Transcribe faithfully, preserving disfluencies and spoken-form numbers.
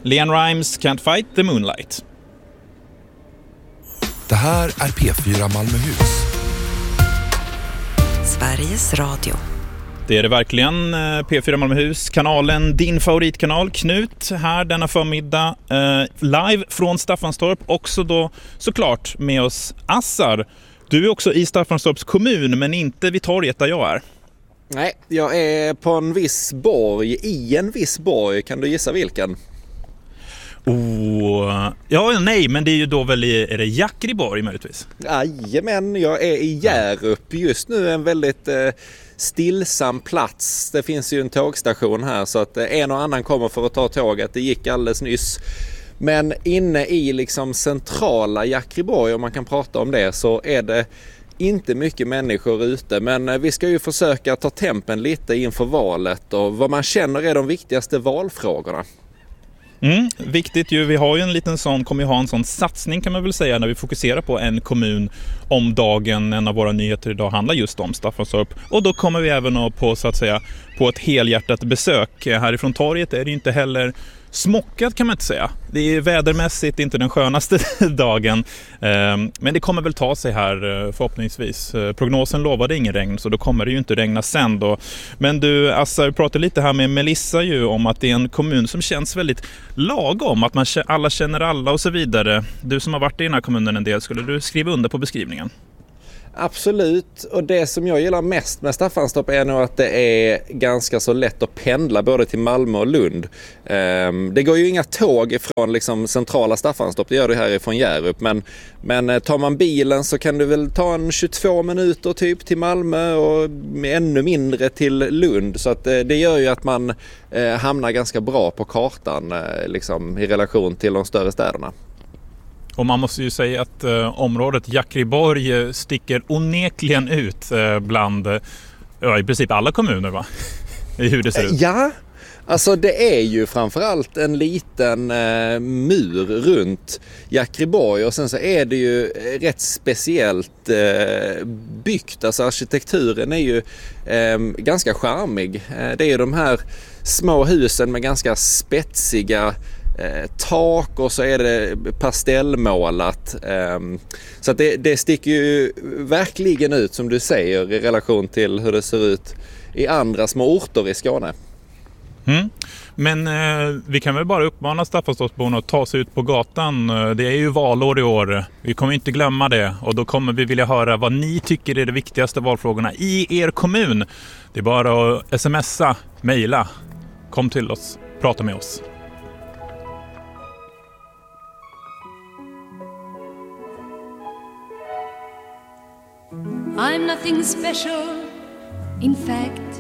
LeAnn Rimes, Can't Fight the Moonlight. Det här är P fyra Malmöhus. Sveriges Radio. Det är det verkligen, P fyra Malmöhus, kanalen, din favoritkanal. Knut här denna förmiddag, eh, live från Staffanstorp. Också då såklart med oss Assar. Du är också i Staffanstorps kommun, men inte vid torget där jag är. Nej, jag är på en viss borg, i en viss borg. Kan du gissa vilken? Oh, ja, nej, men det är ju då väl i, är det Jakriborg möjligtvis? Jajamän, jag är i Hjärup. Just nu en väldigt eh, stillsam plats. Det finns ju en tågstation här så att eh, en och annan kommer för att ta tåget. Det gick alldeles nyss. Men inne i liksom centrala Jakriborg, om man kan prata om det, så är det inte mycket människor ute. Men eh, vi ska ju försöka ta tempen lite inför valet och vad man känner är de viktigaste valfrågorna. Mm, viktigt ju, vi har ju en liten sån, kommer ju ha en sån satsning kan man väl säga, när vi fokuserar på en kommun om dagen. En av våra nyheter idag handlar just om Staffanstorp, och då kommer vi även att på, så att säga, på ett helhjärtat besök. Härifrån torget är det inte heller smockat kan man inte säga. Det är vädermässigt inte den skönaste dagen, men det kommer väl ta sig här förhoppningsvis. Prognosen lovade ingen regn, så då kommer det ju inte regna sen då. Men du Assa, vi pratade lite här med Melissa ju om att det är en kommun som känns väldigt lagom, att man alla känner alla och så vidare. Du som har varit i den här kommunen en del, skulle du skriva under på beskrivningen? Absolut, och det som jag gillar mest med Staffanstorp är nog att det är ganska så lätt att pendla både till Malmö och Lund. Det går ju inga tåg ifrån liksom centrala Staffanstorp, det gör det härifrån Hjärup, men, men tar man bilen så kan du väl ta en tjugotvå minuter typ till Malmö och ännu mindre till Lund, så att det gör ju att man hamnar ganska bra på kartan liksom, i relation till de större städerna. Och man måste ju säga att eh, området Jakriborg sticker onekligen ut eh, bland eh, i princip alla kommuner, va? I hur det ser ut. Ja, alltså det är ju framförallt en liten eh, mur runt Jakriborg, och sen så är det ju rätt speciellt eh, byggt. Alltså arkitekturen är ju eh, ganska charmig. Eh, det är ju de här små husen med ganska spetsiga Eh, tak, och så är det pastellmålat, eh, så att det, det sticker ju verkligen ut som du säger i relation till hur det ser ut i andra små orter i Skåne. Mm. Men eh, vi kan väl bara uppmana Staffanstorpsborna att ta sig ut på gatan. Det är ju valår i år. Vi kommer inte glömma det, och då kommer vi vilja höra vad ni tycker är de viktigaste valfrågorna i er kommun. Det är bara att smsa, mejla. Kom till oss, prata med oss. I'm nothing special, in fact